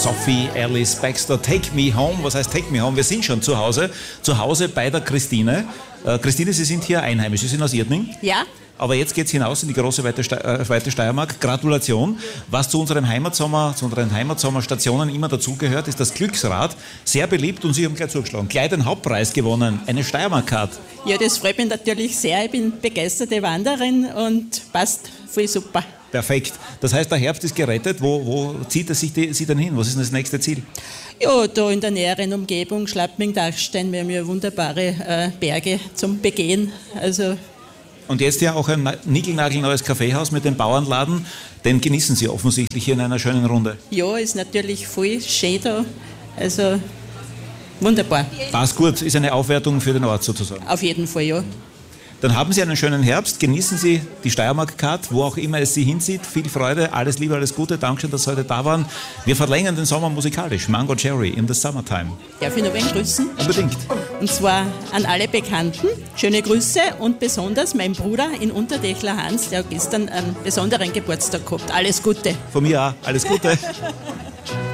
Sophie Alice Baxter, Take Me Home. Was heißt Take Me Home? Wir sind schon zu Hause bei der Christine. Christine, Sie sind hier einheimisch, Sie sind aus Irtning. Ja. Aber jetzt geht es hinaus in die große, weite Steiermark. Gratulation. Was zu unseren Heimatsommerstationen immer dazugehört, ist das Glücksrad. Sehr beliebt und Sie haben gleich zugeschlagen. Gleich den Hauptpreis gewonnen, eine Steiermark-Card. Ja, das freut mich natürlich sehr. Ich bin begeisterte Wanderin und passt voll super. Perfekt. Das heißt, der Herbst ist gerettet. Wo zieht er Sie denn hin? Was ist denn das nächste Ziel? Ja, da in der näheren Umgebung, Schlappming-Dachstein, wir haben ja wunderbare Berge zum Begehen. Also und jetzt ja auch ein niegelnagelneues Kaffeehaus mit dem Bauernladen. Den genießen Sie offensichtlich hier in einer schönen Runde. Ja, ist natürlich voll schön da. Also wunderbar. Passt gut, ist eine Aufwertung für den Ort sozusagen. Auf jeden Fall, ja. Dann haben Sie einen schönen Herbst, genießen Sie die Steiermark-Card, wo auch immer es Sie hinzieht. Viel Freude, alles Liebe, alles Gute. Dankeschön, dass Sie heute da waren. Wir verlängern den Sommer musikalisch. Mango Cherry in the Summertime. Darf ich noch wen grüßen? Unbedingt. Und zwar an alle Bekannten. Schöne Grüße und besonders mein Bruder in Unterdechler Hans, der hat gestern einen besonderen Geburtstag gehabt. Alles Gute. Von mir auch. Alles Gute.